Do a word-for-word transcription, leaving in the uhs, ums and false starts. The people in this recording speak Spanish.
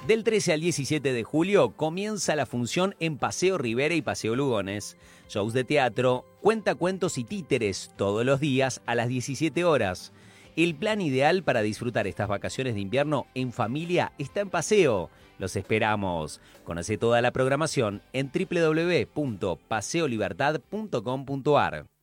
Del trece al diecisiete de julio comienza la función en Paseo Rivera y Paseo Lugones. Shows de teatro, cuentacuentos y títeres todos los días a las diecisiete horas. El plan ideal para disfrutar estas vacaciones de invierno en familia está en Paseo. Los esperamos. Conoce toda la programación en doble u doble u doble u punto paseo libertad punto com punto a r.